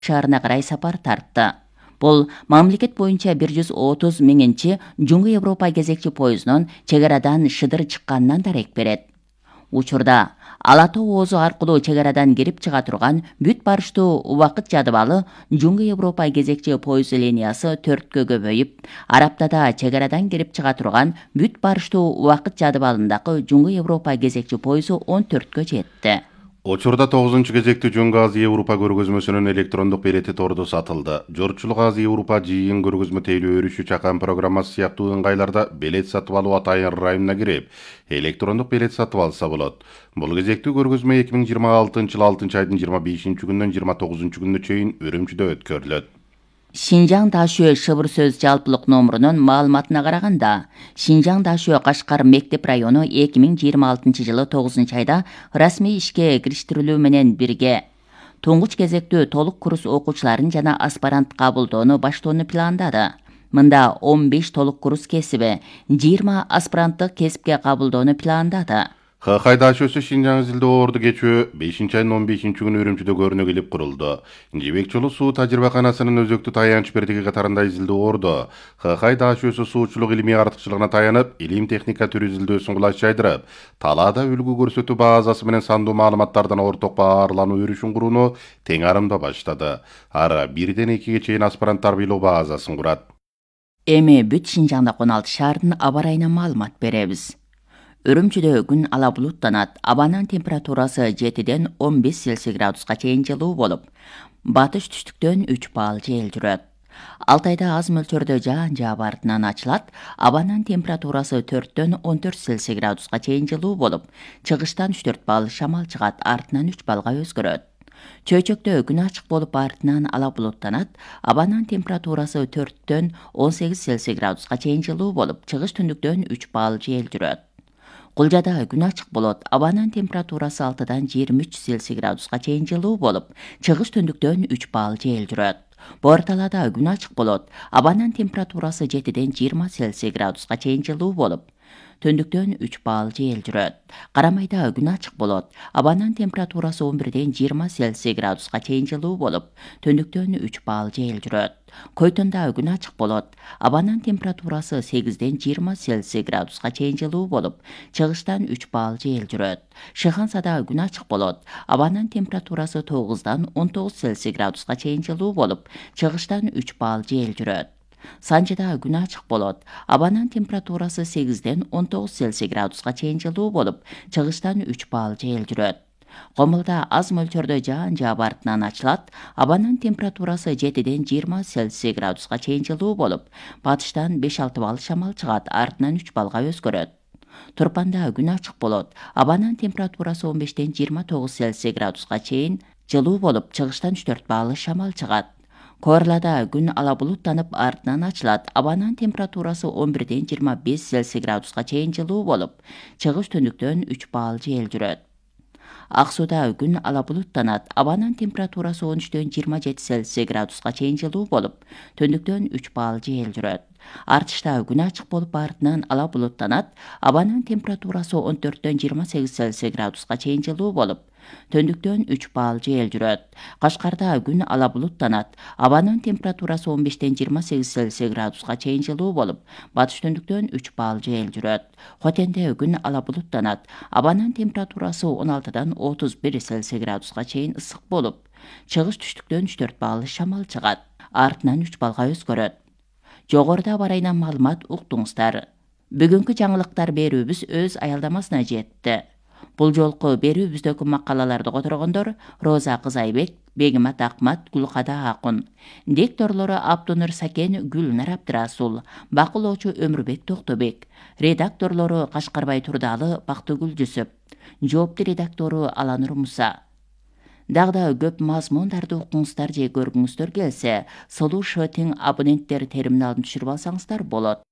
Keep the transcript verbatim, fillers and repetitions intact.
шаарына карай сапар тартты. Бул мамлекет боюнча бир жүз отуз миңинчи Жуңгу Европа кезекчи поездунун чек арадан шыдыр чыкканынан дарек берет. Учурда Ала тоо оозу аркылуу чек арадан кирип чыга турган бүт барыштуу убакыт жадыбалы Жуңгу Европа кезекчи поезд линиясы төрткө көбөйүп, Араптада чек арадан кирип чыга турган бүт барыштуу убакыт жадыбалындагы Жуңгу Европа кезекчи поезу он төрткө жетти. Учурда тогузунчу кезекти Жуңгу Азия Европа көргөзмөсүнүн электрондук билети тордо сатылды. Жорчулук Азия Европа жыйын көргөзмө тейлөө өрүшү чакан программасы сыяктуу ыңгайларда билет сатып алуу атайын райымына кирип, электрондук билет сатып алса болот. Бул кезектүү көргөзмө эки миң жыйырма алтынчы жыл алтынчы айдын жыйырма бешинчи күнүнөн жыйырма тогузунчу күнүнө чейин Үрүмчүдө өткөрүлөт. Шинжаң Дашөө шыбыр сөз жалпылык номурунун маалыматына караганда, Шинжаң Дашөө Кашкар мектеп району эки миң жыйырма алтынчы жылы тогузунчу айда расмий ишке кириштирилүү менен бирге туңгуч кезектүү толук курс окуучуларын жана аспирант кабылдоону баштоону пландады. Мында он беш толук курс кесиби, жыйырма аспиранттык кесипке кабылдоону пландады. Хакай Дашөөсү Шинжаң изилдөө орду кечүү бешинчи айдын он бешинчи күнү Үрүмчүдө көрүнө келип курулду. Жибек жолу суу тажрыйбаканасынын өзөктүү таянч бирдиги катарында изилдөө орду Хакай Дашөөсү суучулук илимий артыкчылыгына таянып, илим техника түрү изилдөөсүн кулаш жайдырып, талаада үлгү көрсөтүү базасы менен сандуу маалыматтардан орток баарлануу өрүшүн курууну тең арымда баштады. Ара бирден экиге чейин аспиранттар бийлөө базасын курат. Эми бүт Шинжаңда он алты шаардын аба ырайына маалымат беребиз. Үрүмчүдө күн ала булуттанат, абанын температурасы жетиден он беш Цельсий градуска чейин жылуу болуп, батыш түштүктөн үч балл жел жүрөт. Алтайда аз мөлчөрдө жаан жаап артынан ачылат, абанын температурасы төрттөн он төрт Цельсий градуска чейин жылуу болуп, чыгыштан үч төрт балл шамал чыгат, артынан үч баллга өзгөрөт. Чөйчөктө күн ачык болуп артынан ала булуттанат, абанын температурасы төрттөн он сегиз Цельсий градуска чейин жылуу болуп, чыгыш түндүктөн үч балл жел жүрөт. Кулжада күн ачык болот, абанын температурасы алтыдан жыйырма үч Цельсий градуска чейин жылуу болуп, чыгыш түндүктөн үч балл жел жүрөт. Борталада күн ачык болот, абанын температурасы жетиден жыйырма Цельсий градуска чейин жылуу болуп, түндүктөн үч балл жел жүрөт. Карамайда күн ачык болот, абанын температурасы он бирден жыйырма Цельсий градуска чейин жылуу болуп, түндүктөн үч балл жел жүрөт. Койтонда күн ачык болот, абанын температурасы сегизден жыйырма Цельсий градуска чейин жылуу болуп, чыгыштан үч балл жел жүрөт. Шыхансада күн ачык болот, абанын температурасы тогуздан он тогуз Цельсий градуска чейин жылуу болуп, чыгыштан үч балл жел жүрөт. Санжыда күн ачык болот, абанын температурасы сегизден он тогуз Цельсий градуска чейин жылуу болуп, чыгыштан үч балл жел жүрөт. Комулда аз мөлчөрдө жаан жаап артынан ачылат, абанын температурасы жетиден жыйырма Цельсий градуска чейин жылуу болуп, батыштан беш алты балл шамал чыгат, артынан үч баллга өзгөрөт. Турпанда күн ачык болот, абанын температурасы он бештен жыйырма тогуз Цельсий градуска чейин жылуу болуп, чыгыштан үч төрт балл шамал чыгат. Коорлада күн ала булуттанып артынан ачылат, абанын температурасы он бирден жыйырма беш Цельсий градуска чейин жылуу болуп, чыгыш түндүктөн үч балл жел жүрөт. Аксууда күн ала булуттанат, абанын температурасы он үчтөн жыйырма жети Цельсий градуска чейин жылуу болуп, түндүктөн үч балл жел жүрөт. Артышта күн ачык болуп артынан ала булуттанат, абанын температурасы он төрттөн жыйырма сегиз Цельсий градуска чейин жылуу болуп, түндүктөн үч балл жел жүрөт. Кашкарда күн ала булуттанат, абанын температурасы он бештен жыйырма сегиз Цельсий градуска чейин жылуу болуп, батыш түндүктөн үч балл жел жүрөт. Хотенде күн ала булуттанат, абанын температурасы он алтыдан отуз бир Цельсий градуска чейин ысык болуп, чыгыш түштүктөн үч төрт балл шамал чыгат, артынан үч баллга өзгөрөт. Жогоруда барайынан маалымат уктуңуздар. Бүгүнкү жаңылыктар берүүбүз өз аялдамасына жетти. Бул жолку берүүбүздөгү макалаларды которгондор Роза Кызайбек, Бегимат Акмат, Гүлкада Акун. Дикторлору Абдунур Сакен, Гүлнар Абдырасул, бакылоочу Өмүрбек Токтобек. Редакторлору Кашкарбай Турдалы, Бактыгүл Жүсүп. Жоопту редактору Аланур Муса. Дагда көп мазмундарды укуңуздар же көргүңүздөр келсе, Solution абоненттер терминалын түшүрүп алсаңыздар болот.